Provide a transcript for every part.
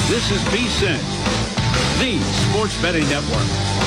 This is VSiN, the Sports Betting Network.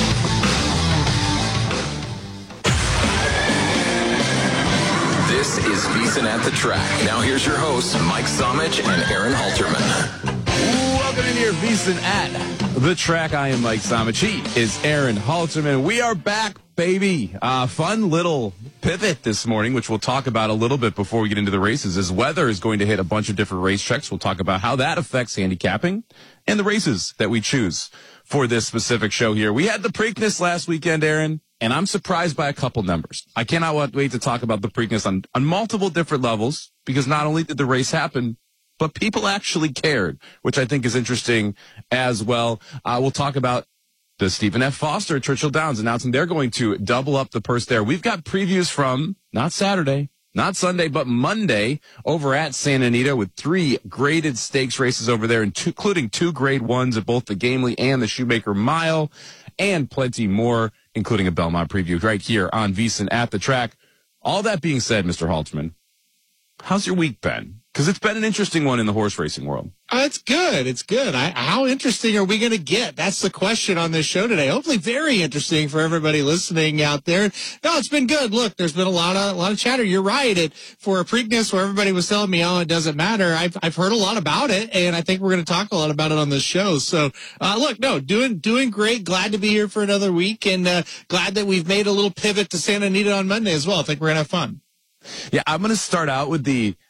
This is VSiN at the Track. Now here's your hosts, Mike Somich and Aaron Halterman. Welcome in here, VSiN at the Track. I am Mike Somich. He is Aaron Halterman. We are back, baby. Fun little pivot this morning, which we'll talk about a little bit before we get into the races, as weather is going to hit a bunch of different racetracks. We'll talk about how that affects handicapping and the races that we choose for this specific show here. We had the Preakness last weekend, Aaron, and I'm surprised by a couple numbers. I cannot wait to talk about the Preakness on multiple different levels, because not only did the race happen, but people actually cared, which I think is interesting as well. We'll talk about the Stephen F. Foster at Churchill Downs announcing they're going to double up the purse there. We've got previews from not Saturday, not Sunday, but Monday over at Santa Anita with 3 graded stakes races over there, including 2 grade 1s at both the Gamely and the Shoemaker Mile, and plenty more, including a Belmont preview right here on VSiN at the Track. All that being said, Mr. Halterman, how's your week been? Because it's been an interesting one in the horse racing world. It's good. It's good. How interesting are we going to get? That's the question on this show today. Hopefully very interesting for everybody listening out there. No, it's been good. Look, there's been a lot of chatter. You're right. For a Preakness where everybody was telling me, oh, it doesn't matter. I've heard a lot about it, and I think we're going to talk a lot about it on this show. So, look, no, doing great. Glad to be here for another week, and glad that we've made a little pivot to Santa Anita on Monday as well. I think we're going to have fun. Yeah, I'm going to start out with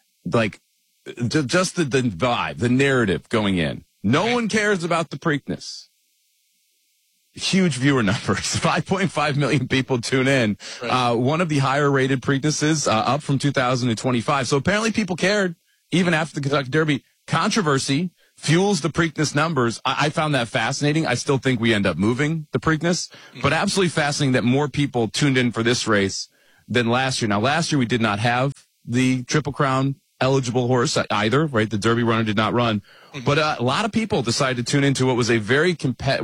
just the vibe, the narrative going in. No one cares about the Preakness. Huge viewer numbers. 5.5 million people tune in. Right. One of the higher rated Preaknesses, up from 2025. So apparently people cared even after the Kentucky Derby. Controversy fuels the Preakness numbers. I found that fascinating. I still think we end up moving the Preakness, but absolutely fascinating that more people tuned in for this race than last year. Now, last year we did not have the Triple Crown eligible horse either, right? The Derby runner did not run. But a lot of people decided to tune into what was a very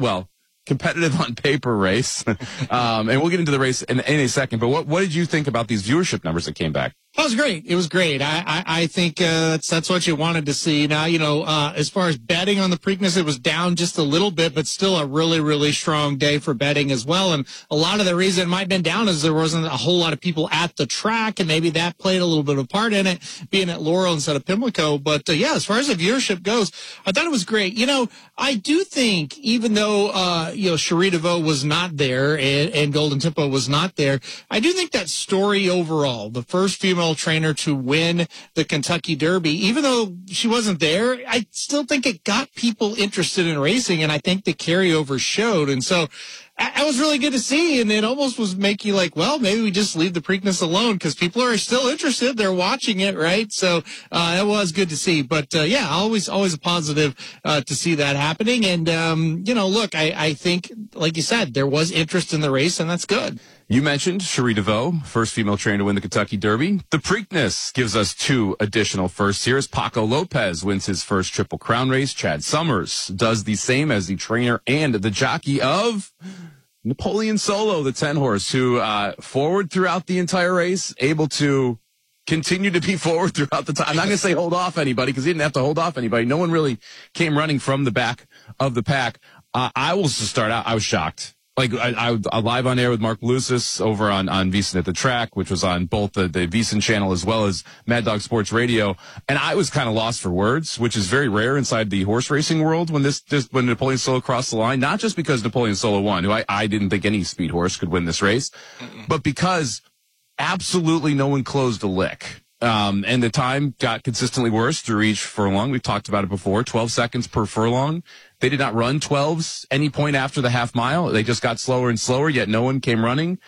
competitive on paper race. And we'll get into the race in a second. But what did you think about these viewership numbers that came back? It was great. It was great. I think that's what you wanted to see. Now, as far as betting on the Preakness, it was down just a little bit, but still a really, really strong day for betting as well. And a lot of the reason it might have been down is there wasn't a whole lot of people at the track, and maybe that played a little bit of a part in it, being at Laurel instead of Pimlico. But, as far as the viewership goes, I thought it was great. I do think, even though, Cherie DeVoe was not there and Golden Tempo was not there, I do think that story overall, the first female trainer to win the Kentucky Derby, even though she wasn't there, I still think it got people interested in racing, and I think the carryover showed. And so that was really good to see, and it almost was making like, well, maybe we just leave the Preakness alone because people are still interested. They're watching it, right? So it was good to see. But, always a positive to see that happening. And, look, I think, like you said, there was interest in the race, and that's good. You mentioned Cherie DeVoe, first female trainer to win the Kentucky Derby. The Preakness gives us 2 additional firsts here as Paco Lopez wins his first Triple Crown race. Chad Summers does the same as the trainer and the jockey of Napoleon Solo, the 10-horse, who forward throughout the entire race, able to continue to be forward throughout the time. I'm not going to say hold off anybody because he didn't have to hold off anybody. No one really came running from the back of the pack. I will just start out. I was shocked. Like, I live on air with Mark Lucis over on VSiN at the Track, which was on both the VSiN channel as well as Mad Dog Sports Radio. And I was kind of lost for words, which is very rare inside the horse racing world when when Napoleon Solo crossed the line, not just because Napoleon Solo won, who I didn't think any speed horse could win this race, but because absolutely no one closed a lick. And the time got consistently worse through each furlong. We've talked about it before, 12 seconds per furlong. They did not run 12s any point after the half mile. They just got slower and slower, yet no one came running.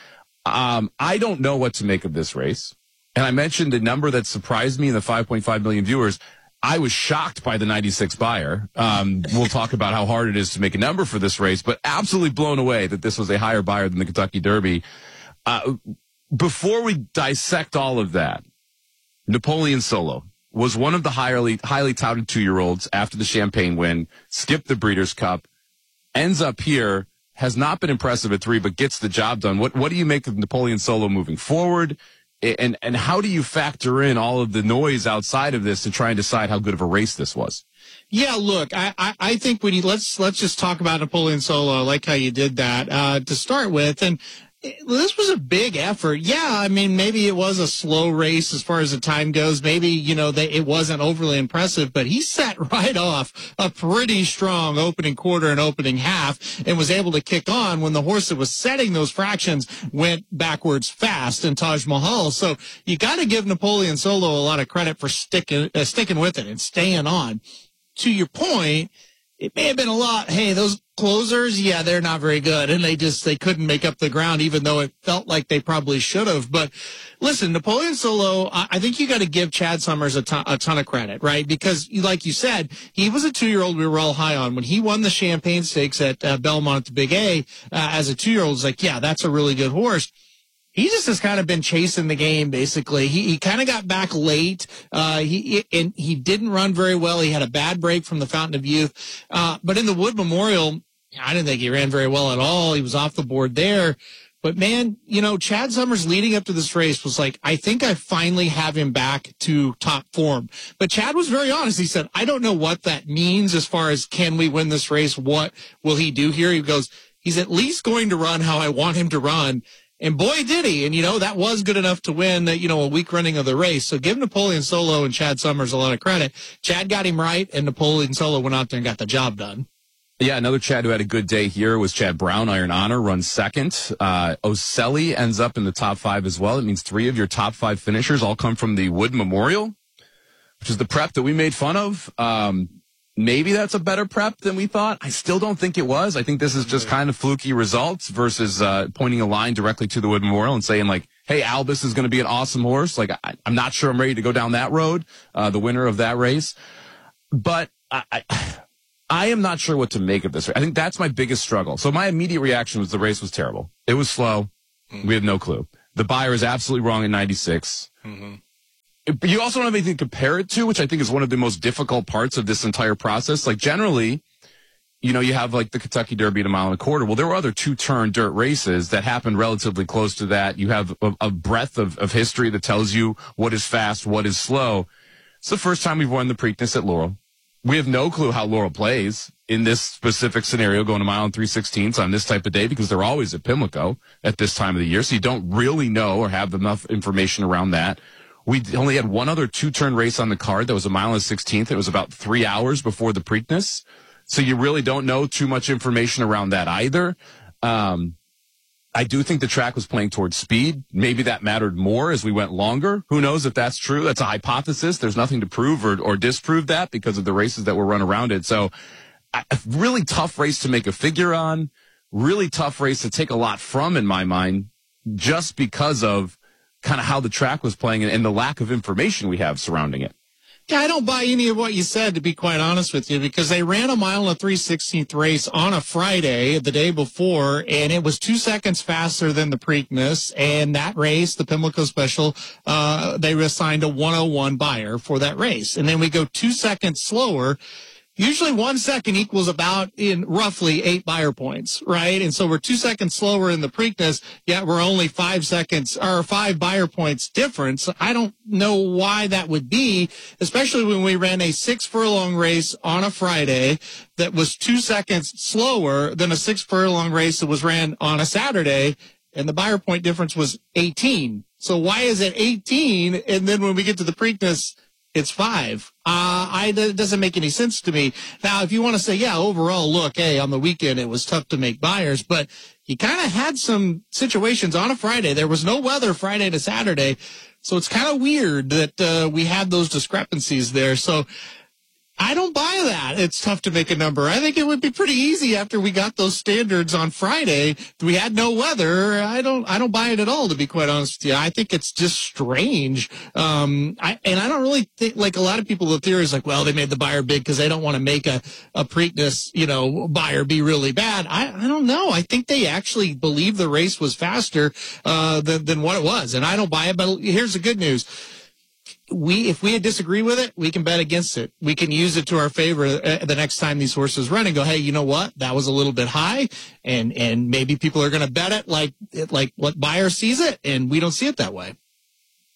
I don't know what to make of this race. And I mentioned a number that surprised me in the 5.5 million viewers. I was shocked by the 96 buyer. We'll talk about how hard it is to make a number for this race, but absolutely blown away that this was a higher buyer than the Kentucky Derby. Before we dissect all of that, Napoleon Solo was one of the highly touted 2-year-olds after the Champagne win, skipped the Breeders' Cup, ends up here, has not been impressive at 3, but gets the job done. What do you make of Napoleon Solo moving forward? And how do you factor in all of the noise outside of this to try and decide how good of a race this was? Yeah, look, I think let's just talk about Napoleon Solo. I like how you did that to start with. And this was a big effort. Yeah, I mean, maybe it was a slow race as far as the time goes. Maybe, it wasn't overly impressive, but he set right off a pretty strong opening quarter and opening half and was able to kick on when the horse that was setting those fractions went backwards fast in Taj Mahal. So you got to give Napoleon Solo a lot of credit for sticking with it and staying on. To your point, it may have been a lot. Hey, those closers, yeah, they're not very good. And they couldn't make up the ground, even though it felt like they probably should have. But listen, Napoleon Solo, I think you got to give Chad Summers a ton of credit, right? Because like you said, he was a 2-year-old we were all high on. When he won the Champagne Stakes at Belmont at the Big A, as a 2-year-old, it's like, yeah, that's a really good horse. He just has kind of been chasing the game, basically. He kind of got back late. He didn't run very well. He had a bad break from the Fountain of Youth. But in the Wood Memorial, I didn't think he ran very well at all. He was off the board there. But man, Chad Summers leading up to this race was like, I think I finally have him back to top form. But Chad was very honest. He said, I don't know what that means as far as can we win this race? What will he do here? He goes, he's at least going to run how I want him to run. And boy, did he. And, that was good enough to win, a week running of the race. So give Napoleon Solo and Chad Summers a lot of credit. Chad got him right, and Napoleon Solo went out there and got the job done. Yeah, another Chad who had a good day here was Chad Brown. Iron Honor runs second. Oselli ends up in the top 5 as well. It means 3 of your top 5 finishers all come from the Wood Memorial, which is the prep that we made fun of. Maybe that's a better prep than we thought. I still don't think it was. I think this is just kind of fluky results versus pointing a line directly to the Wood Memorial and saying, like, hey, Albus is going to be an awesome horse. Like, I'm not sure I'm ready to go down that road, the winner of that race. But I am not sure what to make of this. I think that's my biggest struggle. So my immediate reaction was the race was terrible. It was slow. We have no clue. The buyer is absolutely wrong in 96. Mm-hmm. But you also don't have anything to compare it to, which I think is one of the most difficult parts of this entire process. Like generally, you have like the Kentucky Derby at 1.25 miles. Well, there were other 2-turn dirt races that happened relatively close to that. You have a breadth of history that tells you what is fast, what is slow. It's the first time we've won the Preakness at Laurel. We have no clue how Laurel plays in this specific scenario, going 1 mile and 3/16 on this type of day, because they're always at Pimlico at this time of the year. So you don't really know or have enough information around that. We only had one other 2-turn race on the card that was 1 mile and 16th. It was about 3 hours before the Preakness. So you really don't know too much information around that either. I do think the track was playing towards speed. Maybe that mattered more as we went longer. Who knows if that's true? That's a hypothesis. There's nothing to prove or disprove that because of the races that were run around it. So a really tough race to make a figure on. Really tough race to take a lot from, in my mind, just because of kind of how the track was playing and the lack of information we have surrounding it. Yeah, I don't buy any of what you said, to be quite honest with you, because they ran 1 mile and 3/16 race on a Friday the day before, and it was 2 seconds faster than the Preakness. And that race, the Pimlico Special, they assigned a 101 buyer for that race. And then we go 2 seconds slower. Usually 1 second equals about in roughly 8 buyer points, right? And so we're 2 seconds slower in the Preakness, yet we're only 5 seconds or 5 buyer points difference. I don't know why that would be, especially when we ran a 6 furlong race on a Friday that was 2 seconds slower than a 6 furlong race that was ran on a Saturday, and the buyer point difference was 18. So why is it 18? And then when we get to the Preakness, it's 5. It doesn't make any sense to me. Now, if you want to say, yeah, overall, look, hey, on the weekend, it was tough to make buyers, but you kind of had some situations on a Friday. There was no weather Friday to Saturday. So it's kind of weird that we had those discrepancies there. So I don't buy that. It's tough to make a number. I think it would be pretty easy after we got those standards on Friday. We had no weather. I don't buy it at all, to be quite honest with you. I think it's just strange. I don't really think, like a lot of people, the theory is like, well, they made the buyer big because they don't want to make a Preakness, buyer be really bad. I don't know. I think they actually believe the race was faster, than what it was. And I don't buy it, but here's the good news. If we disagree with it, we can bet against it. We can use it to our favor the next time these horses run and go, hey, you know what? That was a little bit high, and maybe people are going to bet it like what buyer sees it, and we don't see it that way.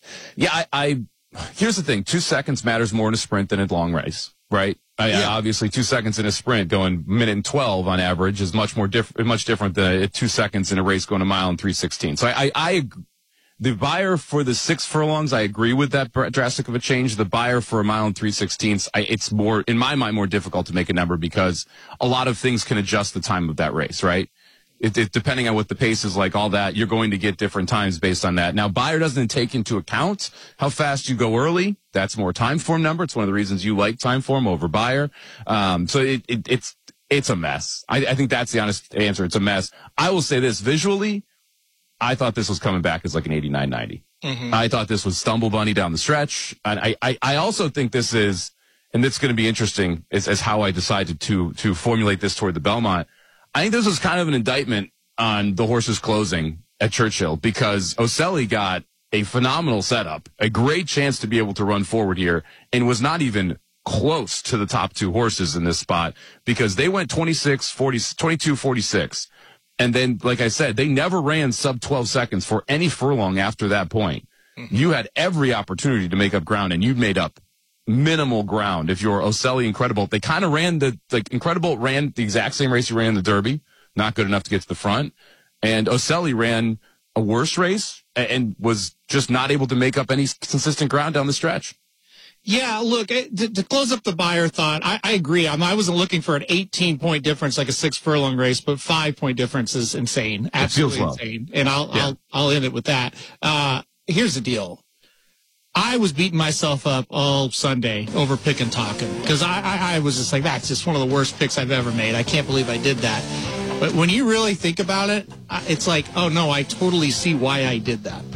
Yeah, here's the thing. 2 seconds matters more in a sprint than a long race, right? Obviously 2 seconds in a sprint going minute and 12 on average is much different than 2 seconds in a race going a mile and 3:16. So the buyer for the 6 furlongs, I agree with that drastic of a change. The buyer for a mile and 3:16, it's more, in my mind, more difficult to make a number because a lot of things can adjust the time of that race, right? Depending on what the pace is like, all that, you're going to get different times based on that. Now, buyer doesn't take into account how fast you go early. That's more time form number. It's one of the reasons you like time form over buyer. So it's a mess. I think that's the honest answer. It's a mess. I will say this visually. I thought this was coming back as like an 89-90. Mm-hmm. I thought this was Stumble Bunny down the stretch. And I also think this is, and it's going to be interesting as how I decided to formulate this toward the Belmont. I think this was kind of an indictment on the horses closing at Churchill because Oselli got a phenomenal setup, a great chance to be able to run forward here, and was not even close to the top 2 horses in this spot because they went 22-46. And then, like I said, they never ran sub 12 seconds for any furlong after that point. Mm-hmm. You had every opportunity to make up ground, and you made up minimal ground. If you're Oselli Incredible, they kind of ran Incredible ran the exact same race he ran in the Derby, not good enough to get to the front. And Oselli ran a worse race and was just not able to make up any consistent ground down the stretch. Yeah, look, to close up the buyer thought, I agree. I wasn't looking for an 18-point difference like a 6 furlong race, but 5-point difference is insane. Absolutely insane. And I'll end it with that. Here's the deal. I was beating myself up all Sunday over Pick and Talkin' because I was just like, that's just one of the worst picks I've ever made. I can't believe I did that. But when you really think about it, it's like, oh, no, I totally see why I did that.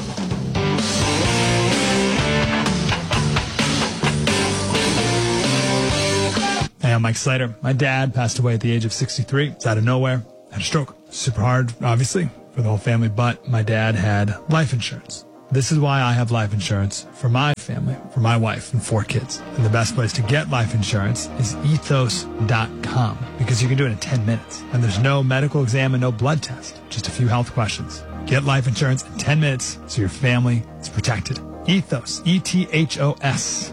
Hey, I'm Mike Slater. My dad passed away at the age of 63. It's out of nowhere. Had a stroke. Super hard, obviously, for the whole family, but my dad had life insurance. This is why I have life insurance for my family, for my wife and 4 kids. And the best place to get life insurance is ethos.com because you can do it in 10 minutes. And there's no medical exam and no blood test, just a few health questions. Get life insurance in 10 minutes so your family is protected. Ethos, E-T-H-O-S,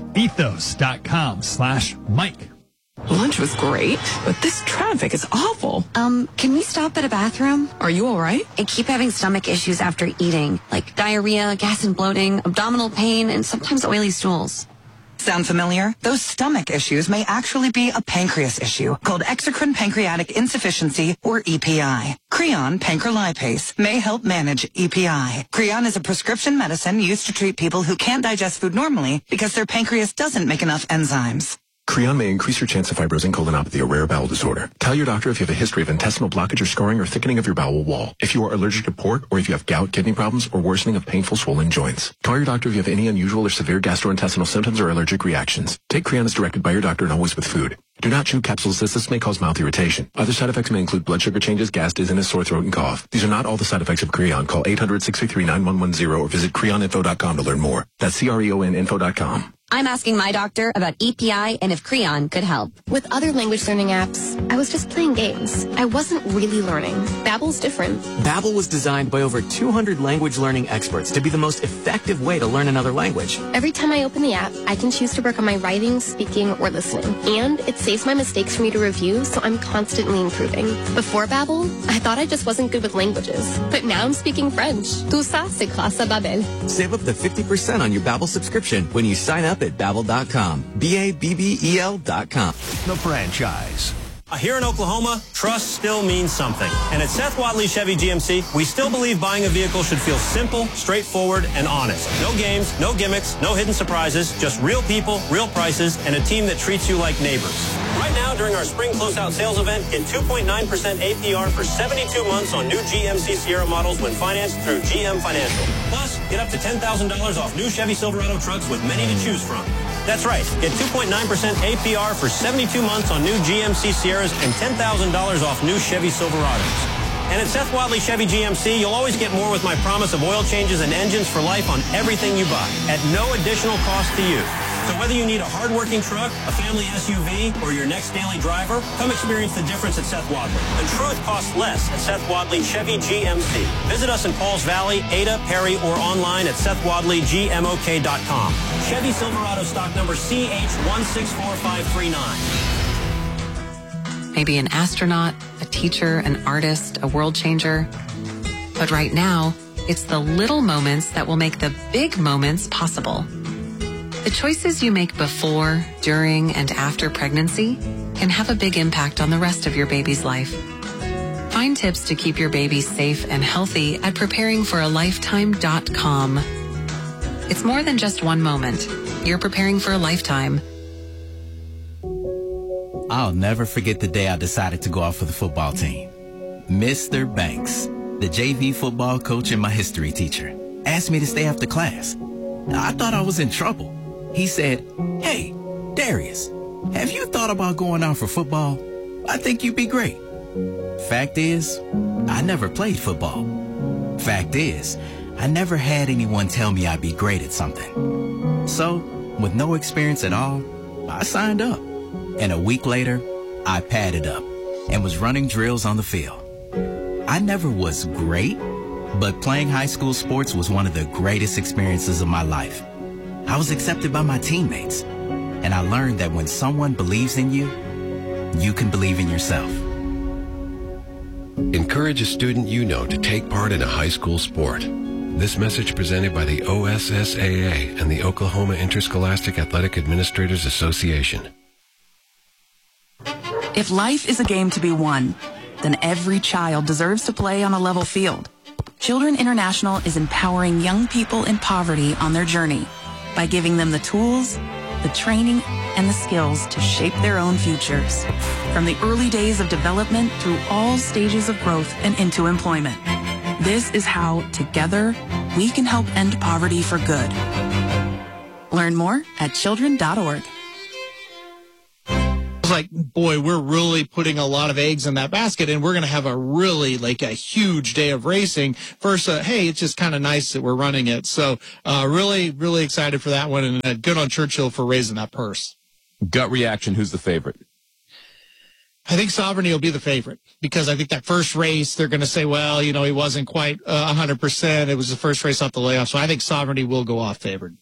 ethos.com/Mike. Lunch was great, but this traffic is awful. Can we stop at a bathroom? Are you all right? I keep having stomach issues after eating, like diarrhea, gas and bloating, abdominal pain, and sometimes oily stools. Sound familiar? Those stomach issues may actually be a pancreas issue called exocrine pancreatic insufficiency, or EPI. Creon pancrelipase may help manage EPI. Creon is a prescription medicine used to treat people who can't digest food normally because their pancreas doesn't make enough enzymes. Creon may increase your chance of fibrosing colonopathy, a rare bowel disorder. Tell your doctor if you have a history of intestinal blockage or scarring or thickening of your bowel wall. If you are allergic to pork, or if you have gout, kidney problems, or worsening of painful swollen joints. Call your doctor if you have any unusual or severe gastrointestinal symptoms or allergic reactions. Take Creon as directed by your doctor and always with food. Do not chew capsules as this may cause mouth irritation. Other side effects may include blood sugar changes, gas, dizziness, sore throat, and cough. These are not all the side effects of Creon. Call 800-633-9110 or visit creoninfo.com to learn more. That's CREONinfo.com. I'm asking my doctor about EPI and if Creon could help. With other language learning apps, I was just playing games. I wasn't really learning. Babbel's different. Babbel was designed by over 200 language learning experts to be the most effective way to learn another language. Every time I open the app, I can choose to work on my writing, speaking, or listening. And it saves my mistakes for me to review, so I'm constantly improving. Before Babbel, I thought I just wasn't good with languages. But now I'm speaking French. Tout ça, c'est grâce à Babbel. Save up to 50% on your Babbel subscription when you sign up at Babbel.com. Babbel.com. The franchise. Here in Oklahoma, trust still means something. And at Seth Watley Chevy GMC, we still believe buying a vehicle should feel simple, straightforward, and honest. No games, no gimmicks, no hidden surprises, just real people, real prices, and a team that treats you like neighbors. Right now, during our spring closeout sales event, get 2.9% APR for 72 months on new GMC Sierra models when financed through GM Financial. Plus, get up to $10,000 off new Chevy Silverado trucks with many to choose from. That's right. Get 2.9% APR for 72 months on new GMC Sierras and $10,000 off new Chevy Silverados. And at Seth Watley Chevy GMC, you'll always get more with my promise of oil changes and engines for life on everything you buy at no additional cost to you. So whether you need a hard-working truck, a family SUV, or your next daily driver, come experience the difference at Seth Wadley. The truth costs less at Seth Wadley Chevy GMC. Visit us in Pauls Valley, Ada, Perry, or online at SethWadleyGMOK.com. Chevy Silverado stock number CH164539. Maybe an astronaut, a teacher, an artist, a world changer. But right now, it's the little moments that will make the big moments possible. The choices you make before, during, and after pregnancy can have a big impact on the rest of your baby's life. Find tips to keep your baby safe and healthy at preparingforalifetime.com. It's more than just one moment. You're preparing for a lifetime. I'll never forget the day I decided to go out for the football team. Mr. Banks, the JV football coach and my history teacher, asked me to stay after class. I thought I was in trouble. He said, "Hey, Darius, have you thought about going out for football? I think you'd be great." Fact is, I never played football. Fact is, I never had anyone tell me I'd be great at something. So, with no experience at all, I signed up. And a week later, I padded up and was running drills on the field. I never was great, but playing high school sports was one of the greatest experiences of my life. I was accepted by my teammates, and I learned that when someone believes in you, you can believe in yourself. Encourage a student you know to take part in a high school sport. This message presented by the OSSAA and the Oklahoma Interscholastic Athletic Administrators Association. If life is a game to be won, then every child deserves to play on a level field. Children International is empowering young people in poverty on their journey by giving them the tools, the training, and the skills to shape their own futures. From the early days of development through all stages of growth and into employment. This is how, together, we can help end poverty for good. Learn more at children.org. Like, boy, we're really putting a lot of eggs in that basket, and we're going to have a really, like, a huge day of racing. First, hey, it's just kind of nice that we're running it. So, really, really excited for that one, and good on Churchill for raising that purse. Gut reaction, who's the favorite? I think Sovereignty will be the favorite, because I think that first race, they're going to say, well, you know, he wasn't quite 100%. It was the first race off the layoff. So I think Sovereignty will go off favored.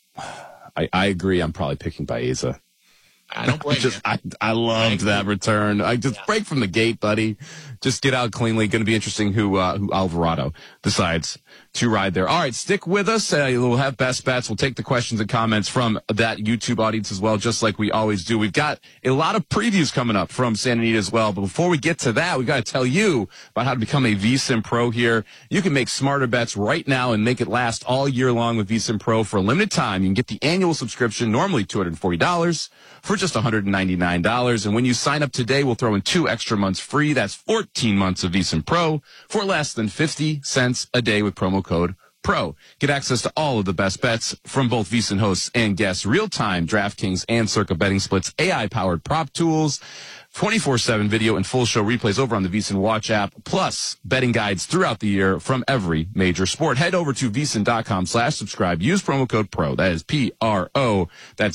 I agree. I'm probably picking Baeza. I don't blame you. I loved that return. Break from the gate, buddy. Just get out cleanly. Going to be interesting who Alvarado decides to ride there. All right, stick with us. We'll have best bets. We'll take the questions and comments from that YouTube audience as well, just like we always do. We've got a lot of previews coming up from Santa Anita as well. But before we get to that, we've got to tell you about how to become a VSiN Pro here. You can make smarter bets right now and make it last all year long with VSiN Pro for a limited time. You can get the annual subscription, normally $240, for just $199. And when you sign up today, we'll throw in 2 extra months free. That's 14 months of VSiN Pro for less than 50 cents a day with promo code PRO. Get access to all of the best bets from both VSiN hosts and guests, real-time DraftKings and Circa betting splits, AI-powered prop tools, 24/7 video and full show replays over on the VSiN Watch app, plus betting guides throughout the year from every major sport. Head over to VSiN.com/subscribe. Use promo code PRO. That is PRO. That's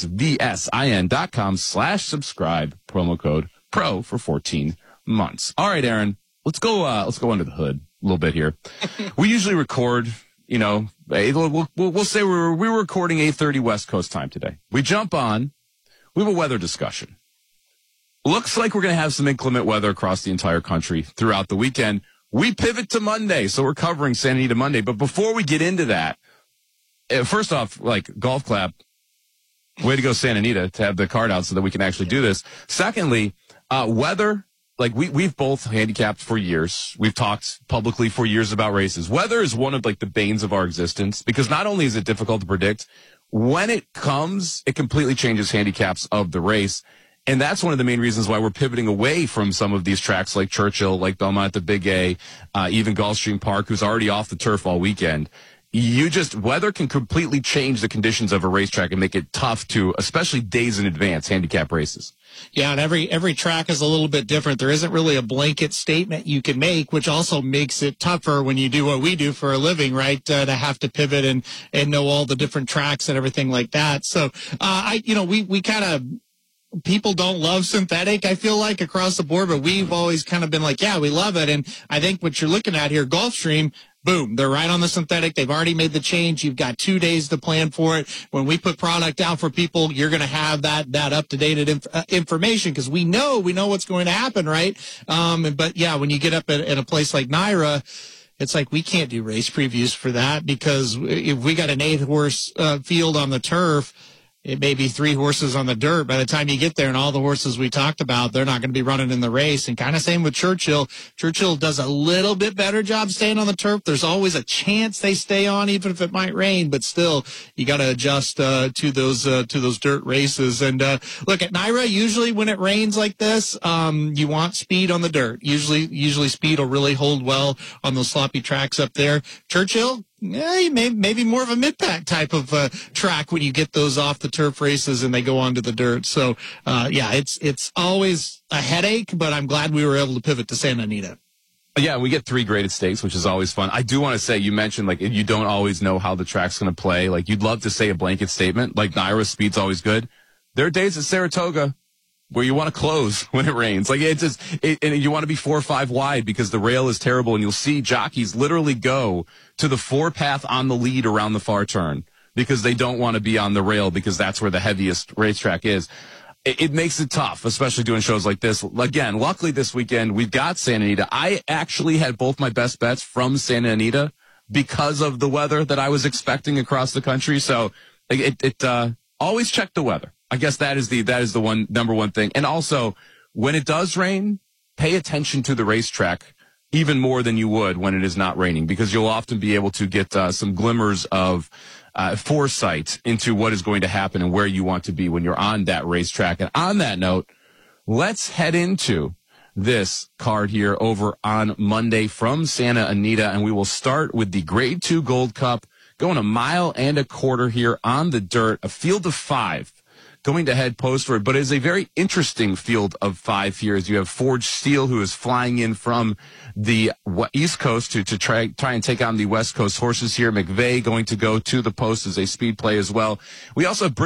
VSIN.com/subscribe. Promo code PRO for 14 months. All right, Aaron, let's go under the hood a little bit here. We usually record, you know, we'll say we're recording 8:30 West Coast time today. We jump on, we have a weather discussion. Looks like we're going to have some inclement weather across the entire country throughout the weekend. We pivot to Monday, so we're covering Santa Anita Monday. But before we get into that, first off, like, golf clap. Way to go, Santa Anita, to have the card out so that we can actually do this. Secondly, weather, like, we've both handicapped for years. We've talked publicly for years about races. Weather is one of, like, the banes of our existence, because not only is it difficult to predict, when it comes, it completely changes handicaps of the race. And that's one of the main reasons why we're pivoting away from some of these tracks like Churchill, like Belmont, the Big A, even Gulfstream Park, who's already off the turf all weekend. Weather can completely change the conditions of a racetrack and make it tough to, especially days in advance, handicap races. Yeah, and every track is a little bit different. There isn't really a blanket statement you can make, which also makes it tougher when you do what we do for a living, right? To have to pivot and know all the different tracks and everything like that. So, we kind of, people don't love synthetic, I feel like, across the board, but we've always kind of been like, yeah, we love it. And I think what you're looking at here, Gulfstream, boom, they're right on the synthetic. They've already made the change. You've got 2 days to plan for it. When we put product out for people, you're going to have that up-to-date information because we know what's going to happen, right? But yeah, when you get up at a place like NYRA, it's like we can't do race previews for that because if we got an 8-horse field on the turf, it may be 3 horses on the dirt. By the time you get there and all the horses we talked about, they're not going to be running in the race. And kind of same with Churchill. Churchill does a little bit better job staying on the turf. There's always a chance they stay on, even if it might rain. But still, you got to adjust to those dirt races. And look, at NYRA, usually when it rains like this, you want speed on the dirt. Usually speed will really hold well on those sloppy tracks up there. Churchill, yeah, maybe more of a mid-pack type of track when you get those off the turf races and they go onto the dirt. So, it's always a headache, but I'm glad we were able to pivot to Santa Anita. Yeah, we get 3 graded stakes, which is always fun. I do want to say, you mentioned, like, you don't always know how the track's going to play. Like, you'd love to say a blanket statement, like NYRA speed's always good. There are days at Saratoga where you want to close when it rains. Like, and you want to be 4 or 5 wide because the rail is terrible, and you'll see jockeys literally go to the 4-path on the lead around the far turn because they don't want to be on the rail because that's where the heaviest racetrack is. It makes it tough, especially doing shows like this. Again, luckily this weekend we've got Santa Anita. I actually had both my best bets from Santa Anita because of the weather that I was expecting across the country. So always check the weather. I guess that is the number one thing. And also, when it does rain, pay attention to the racetrack even more than you would when it is not raining, because you'll often be able to get some glimmers of foresight into what is going to happen and where you want to be when you're on that racetrack. And on that note, let's head into this card here over on Monday from Santa Anita, and we will start with the Grade 2 Gold Cup, going 1.25 miles here on the dirt, a field of 5. Going to head post for it, but it is a very interesting field of 5 here as you have Forged Steel, who is flying in from the East Coast to try and take on the West Coast horses here. McVeigh going to go to the post as a speed play as well. We also have